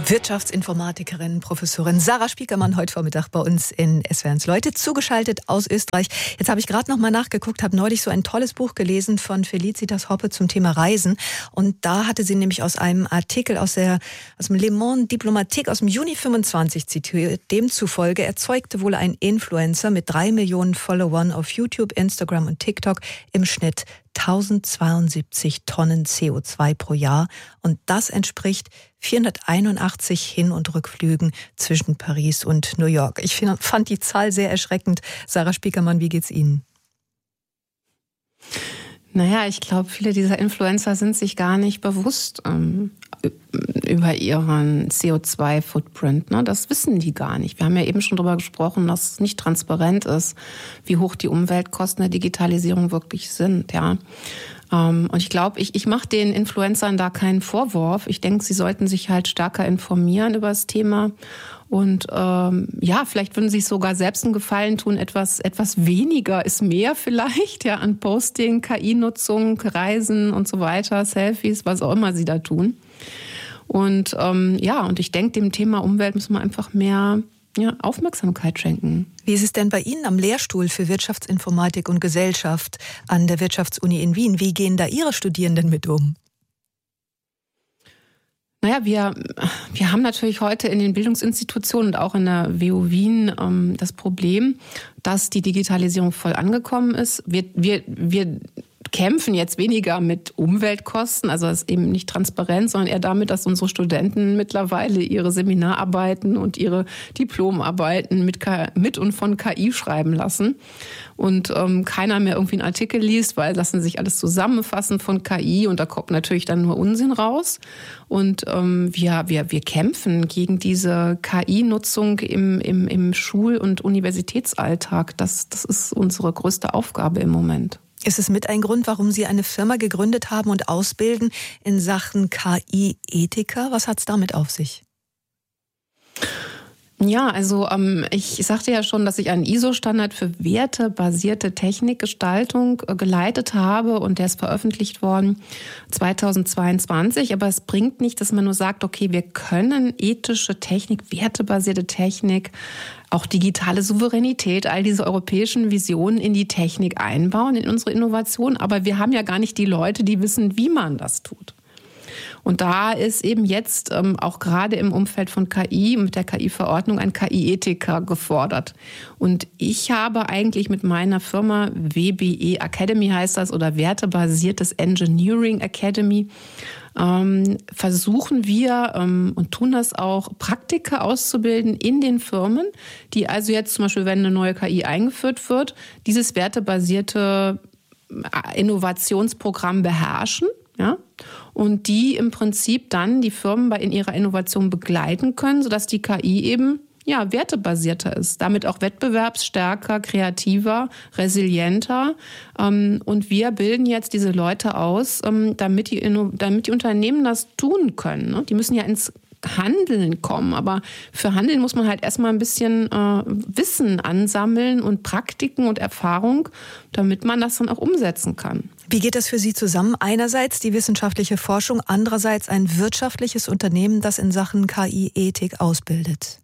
Wirtschaftsinformatikerin, Professorin Sarah Spiekermann heute Vormittag bei uns in SWR1 Leute, zugeschaltet aus Österreich. Jetzt habe ich gerade noch mal nachgeguckt, habe neulich so ein tolles Buch gelesen von Felicitas Hoppe zum Thema Reisen. Und da hatte sie nämlich aus einem Artikel aus dem Le Monde Diplomatique aus dem Juni 25 zitiert. Demzufolge erzeugte wohl ein Influencer mit 3 Millionen Followern auf YouTube, Instagram und TikTok im Schnitt 1072 Tonnen CO2 pro Jahr. Und das entspricht 481 Hin- und Rückflügen zwischen Paris und New York. Ich fand die Zahl sehr erschreckend. Sarah Spiekermann, wie geht's Ihnen? Naja, ich glaube, viele dieser Influencer sind sich gar nicht bewusst über ihren CO2-Footprint. Ne? Das wissen die gar nicht. Wir haben ja eben schon darüber gesprochen, dass es nicht transparent ist, wie hoch die Umweltkosten der Digitalisierung wirklich sind. Ja. Und ich glaube, ich mache den Influencern da keinen Vorwurf. Ich denke, sie sollten sich halt stärker informieren über das Thema. Und vielleicht würden sie sich sogar selbst einen Gefallen tun, etwas weniger ist mehr vielleicht, ja, an Posting, KI-Nutzung, Reisen und so weiter, Selfies, was auch immer sie da tun. Und und ich denke, dem Thema Umwelt müssen wir einfach mehr Aufmerksamkeit schenken. Wie ist es denn bei Ihnen am Lehrstuhl für Wirtschaftsinformatik und Gesellschaft an der Wirtschaftsuni in Wien? Wie gehen da Ihre Studierenden mit um? Naja, wir haben natürlich heute in den Bildungsinstitutionen und auch in der WU Wien das Problem, dass die Digitalisierung voll angekommen ist. Wir kämpfen jetzt weniger mit Umweltkosten, also das ist eben nicht transparent, sondern eher damit, dass unsere Studenten mittlerweile ihre Seminararbeiten und ihre Diplomarbeiten mit und von KI schreiben lassen. Und keiner mehr irgendwie einen Artikel liest, weil lassen sich alles zusammenfassen von KI und da kommt natürlich dann nur Unsinn raus. Und wir kämpfen gegen diese KI-Nutzung im Schul- und Universitätsalltag. Das ist unsere größte Aufgabe im Moment. Ist es mit ein Grund, warum Sie eine Firma gegründet haben und ausbilden in Sachen KI-Ethiker? Was hat es damit auf sich? Ja, also ich sagte ja schon, dass ich einen ISO-Standard für wertebasierte Technikgestaltung geleitet habe und der ist veröffentlicht worden 2022. Aber es bringt nicht, dass man nur sagt, okay, wir können ethische Technik, wertebasierte Technik, auch digitale Souveränität, all diese europäischen Visionen in die Technik einbauen, in unsere Innovation. Aber wir haben ja gar nicht die Leute, die wissen, wie man das tut. Und da ist eben jetzt auch gerade im Umfeld von KI, mit der KI-Verordnung, ein KI-Ethiker gefordert. Und ich habe eigentlich mit meiner Firma WBE Academy heißt das oder Wertebasiertes Engineering Academy, versuchen wir und tun das auch, Praktiker auszubilden in den Firmen, die also jetzt zum Beispiel, wenn eine neue KI eingeführt wird, dieses wertebasierte Innovationsprogramm beherrschen. Ja, und die im Prinzip dann die Firmen in ihrer Innovation begleiten können, sodass die KI eben wertebasierter ist, damit auch wettbewerbsstärker, kreativer, resilienter. Und wir bilden jetzt diese Leute aus, damit die Unternehmen das tun können. Die müssen ja ins Handeln kommen, aber für Handeln muss man halt erstmal ein bisschen Wissen ansammeln und Praktiken und Erfahrung, damit man das dann auch umsetzen kann. Wie geht das für Sie zusammen? Einerseits die wissenschaftliche Forschung, andererseits ein wirtschaftliches Unternehmen, das in Sachen KI-Ethik ausbildet.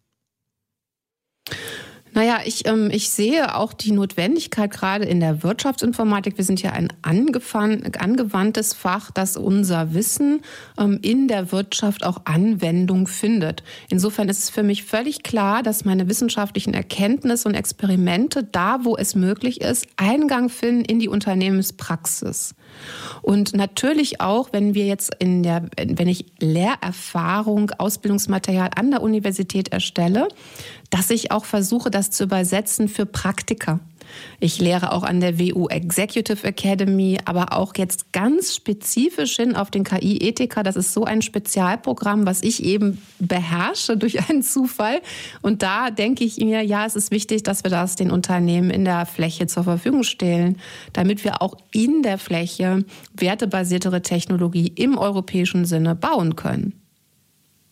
Naja, ich sehe auch die Notwendigkeit gerade in der Wirtschaftsinformatik. Wir sind ja ein angewandtes Fach, dass unser Wissen in der Wirtschaft auch Anwendung findet. Insofern ist es für mich völlig klar, dass meine wissenschaftlichen Erkenntnisse und Experimente da, wo es möglich ist, Eingang finden in die Unternehmenspraxis. Und natürlich auch, wenn ich Lehrerfahrung, Ausbildungsmaterial an der Universität erstelle, dass ich auch versuche, das zu übersetzen für Praktiker. Ich lehre auch an der WU Executive Academy, aber auch jetzt ganz spezifisch hin auf den KI-Ethiker. Das ist so ein Spezialprogramm, was ich eben beherrsche durch einen Zufall. Und da denke ich mir, ja, es ist wichtig, dass wir das den Unternehmen in der Fläche zur Verfügung stellen, damit wir auch in der Fläche wertebasiertere Technologie im europäischen Sinne bauen können.